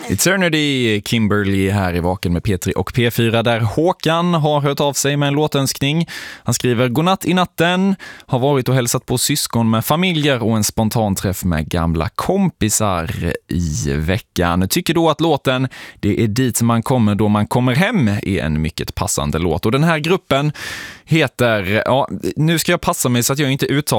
Eternity, Kimberly här i Vaken med P3 och P4 där Håkan har hört av sig med en låtönskning. Han skriver: godnatt i natten, har varit och hälsat på syskon med familjer och en spontan träff med gamla kompisar i veckan. Tycker då att låten Det är dit man kommer då man kommer hem är en mycket passande låt. Och den här gruppen heter, ja, nu ska jag passa mig så att jag inte uttalar